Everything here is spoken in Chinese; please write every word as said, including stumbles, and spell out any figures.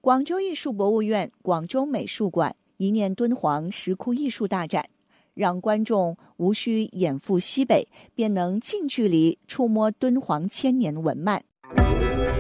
广州艺术博物院广州美术馆一念敦煌石窟艺术大展，让观众无需远赴西北，便能近距离触摸敦煌千年文脉。